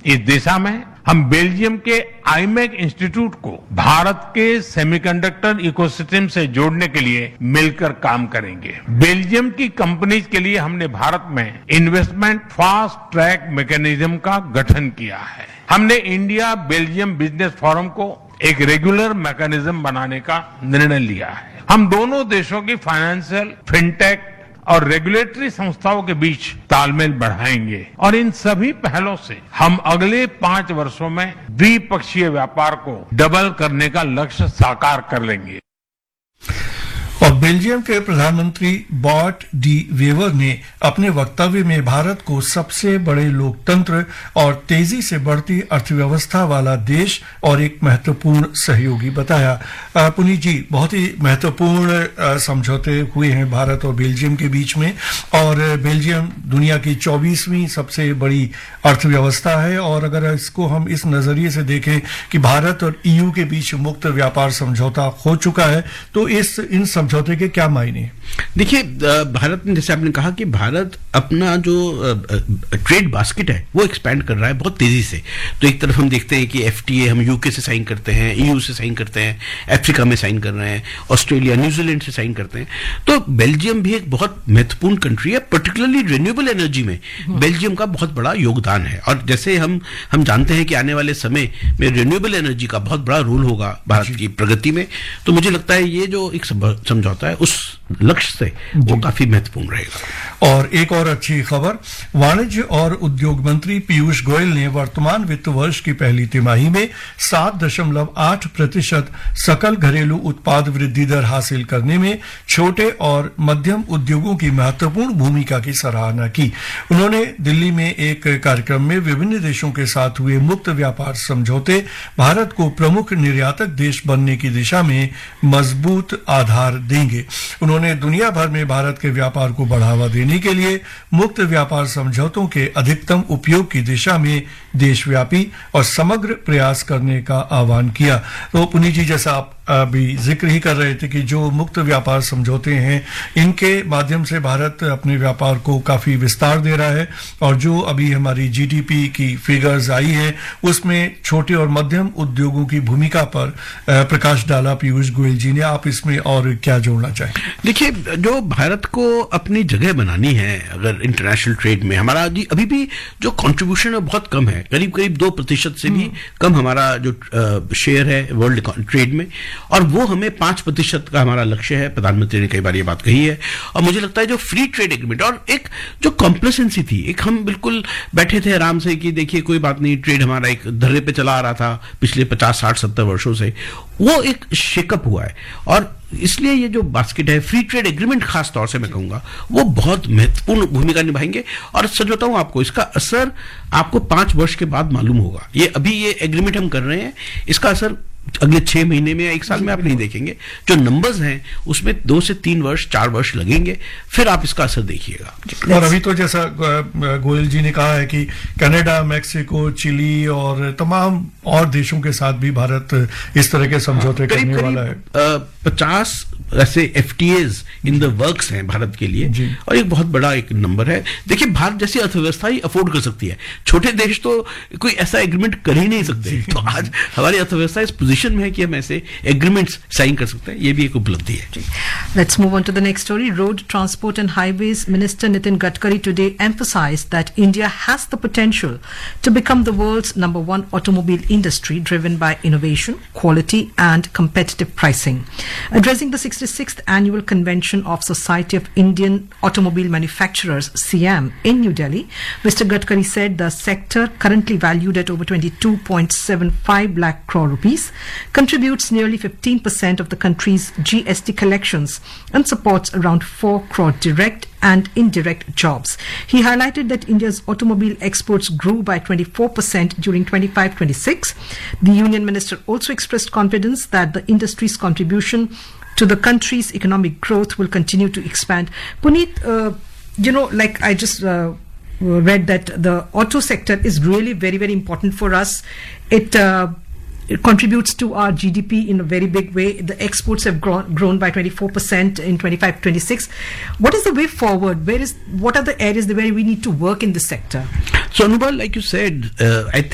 इस दिशा में हम बेल्जियम के आईमेक इंस्टीट्यूट को भारत के सेमीकंडक्टर इकोसिस्टम से जोड़ने के लिए मिलकर काम करेंगे। बेल्जियम की कंपनीज के लिए हमने भारत में इन्वेस्टमेंट फास्ट ट्रैक मैकेनिज्म का गठन किया है। हमने इंडिया बेल्जियम बिजनेस फोरम को एक रेगुलर मैकेनिज्म बनाने का निर्णय लिया है। हम दोनों देशों की फाइनेंशियल, फिनटेक और रेगुलेटरी संस्थाओं के बीच तालमेल बढ़ाएंगे और इन सभी पहलों से हम अगले 5 वर्षों में द्विपक्षीय व्यापार को डबल करने का लक्ष्य साकार कर लेंगे। और बेल्जियम के प्रधानमंत्री बॉट डी वेवर ने अपने वक्तव्य में भारत को सबसे बड़े लोकतंत्र और तेजी से बढ़ती अर्थव्यवस्था वाला देश और एक महत्वपूर्ण सहयोगी बताया। पुनीत जी, बहुत ही महत्वपूर्ण समझौते हुए हैं भारत और बेल्जियम के बीच में, और बेल्जियम दुनिया की 24वीं सबसे बड़ी अर्थव्यवस्था है। और अगर इसको हम इस नजरिए से देखें कि भारत और ईयू के बीच मुक्त व्यापार समझौता हो चुका है, तो इन समझौते के क्या मायने? देखिए, भारत ने, जैसे आपने कहा कि भारत अपना जो ट्रेड बास्केट है वो एक्सपैंड कर रहा है बहुत तेजी से। तो एक तरफ हम देखते हैं कि एफटीए हम यूके से साइन करते हैं, ईयू से साइन करते हैं, अफ्रीका में साइन कर रहे हैं, ऑस्ट्रेलिया, न्यूजीलैंड से साइन करते हैं। तो बेल्जियम भी एक बहुत महत्वपूर्ण कंट्री है, पर्टिकुलरली रिन्यूएबल एनर्जी में बेल्जियम का बहुत बड़ा योगदान है। और जैसे हम जानते हैं कि आने वाले समय में रिन्यूएबल एनर्जी का बहुत बड़ा रोल होगा भारत की प्रगति में। तो मुझे लगता है ये जो एक समझौता है उस लक्ष्य से वो काफी महत्वपूर्ण रहेगा। और एक और अच्छी खबर, वाणिज्य और उद्योग मंत्री पीयूष गोयल ने वर्तमान वित्त वर्ष की पहली तिमाही में 7.8% सकल घरेलू उत्पाद वृद्धि दर हासिल करने में छोटे और मध्यम उद्योगों की महत्वपूर्ण भूमिका की सराहना की। उन्होंने दिल्ली में एक कार्यक्रम में विभिन्न देशों के साथ हुए मुक्त व्यापार समझौते भारत को प्रमुख निर्यातक देश बनने की दिशा में मजबूत आधार देंगे। उन्होंने दुनिया भर में भारत के व्यापार को बढ़ावा देने के लिए मुक्त व्यापार समझौतों के अधिकतम उपयोग की दिशा में देशव्यापी और समग्र प्रयास करने का आह्वान किया। तो पुनीत जी, जैसा आप अभी जिक्र ही कर रहे थे कि जो मुक्त व्यापार समझौते हैं, इनके माध्यम से भारत अपने व्यापार को काफी विस्तार दे रहा है। और जो अभी हमारी जीडीपी की फिगर्स आई हैं, उसमें छोटे और मध्यम उद्योगों की भूमिका पर प्रकाश डाला पीयूष गोयल जी ने। आप इसमें और क्या जोड़ना चाहें? देखिए, जो भारत को अपनी जगह बनानी है अगर इंटरनेशनल ट्रेड में, हमारा अभी भी जो कंट्रीब्यूशन है बहुत कम है, करीब 2% से भी कम हमारा जो शेयर है वर्ल्ड ट्रेड में, और वो हमें 5% का हमारा लक्ष्य है। प्रधानमंत्री ने कई बार ये बात कही है। और मुझे लगता है जो फ्री ट्रेड एग्रीमेंट और एक जो कॉम्प्लेसेंसी थी, एक हम बिल्कुल बैठे थे आराम से कि देखिए कोई बात नहीं, ट्रेड हमारा एक धर्रे पे चला आ रहा था पिछले 50, 60, 70 वर्षों से, वो एक शेकअप हुआ है। और इसलिए ये जो बास्केट है, फ्री ट्रेड एग्रीमेंट खास तौर से मैं कहूंगा, वो बहुत महत्वपूर्ण भूमिका निभाएंगे। और सच बताऊं आपको, इसका असर आपको 5 वर्ष के बाद मालूम होगा। ये अभी ये एग्रीमेंट हम कर रहे हैं, इसका असर अगले 6 महीने में या 1 साल में आप नहीं देखेंगे। जो नंबर्स हैं उसमें 2 से 3 वर्ष, 4 वर्ष लगेंगे, फिर आप इसका असर देखिएगा। और अभी तो जैसा गोयल जी ने कहा है कि कनाडा, मैक्सिको, चिली और तमाम और देशों के साथ भी भारत इस तरह के समझौते करने वाला है। 50 ऐसे एफटीएज इन द वर्क्स हैं भारत के लिए, और एक बहुत बड़ा एक नंबर है। देखिए, भारत जैसी अर्थव्यवस्था ही अफोर्ड कर सकती है, छोटे देश तो कोई ऐसा एग्रीमेंट कर ही नहीं सकते। तो आज हमारी अर्थव्यवस्था इस पोजीशन में है कि हम ऐसे एग्रीमेंट्स साइन कर सकते हैं, ये भी एक उपलब्धि है। Let's move on to the next story. Road Transport and Highways Minister Nitin Gadkari today emphasized that India has the potential to become the world's #1 automobile industry driven by innovation, quality and competitive pricing. Addressing the 66th annual convention of Society of Indian Automobile Manufacturers (SIAM) in New Delhi, Mr. Gadkari said the sector, currently valued at over 22.75 lakh crore rupees, contributes nearly 15% of the country's GST collections and supports around 4 crore direct and indirect jobs. He highlighted that India's automobile exports grew by 24% during 25-26. The union minister also expressed confidence that the industry's contribution to the country's economic growth will continue to expand. Puneet, like I just read that the auto sector is really very, very important for us. It contributes to our GDP in a very big way. The exports have grown by 24% in 25-26. What is the way forward? What are the areas where we need to work in this sector? So, Anubal, like you said, I think